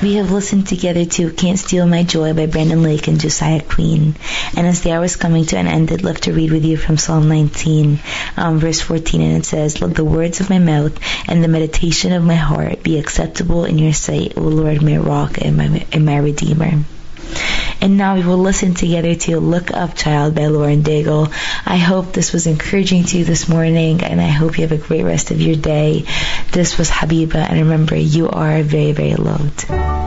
We have listened together to Can't Steal My Joy by Brandon Lake and Josiah Queen. And as the hour is coming to an end, I'd love to read with you from Psalm 19, verse 14, and it says, "Let the words of my mouth and the meditation of my heart be acceptable in your sight, O Lord, my rock and my redeemer." And now we will listen together to Look Up Child by Lauren Daigle. I hope this was encouraging to you this morning, and I hope you have a great rest of your day. This was Habiba, and remember, you are very, very loved.